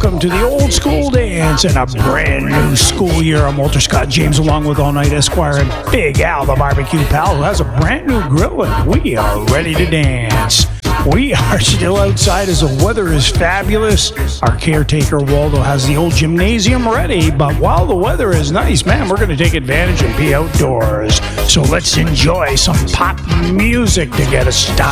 welcome to the old school dance and a brand new school year. I'm Walter Scott James, along with All Night Esquire and Big Al, the barbecue pal, who has a brand new grill, and we are ready to dance. We are still outside as the weather is fabulous. Our caretaker, Waldo, has the old gymnasium ready, but while the weather is nice, man, we're going to take advantage and be outdoors. So let's enjoy some pop music to get us started.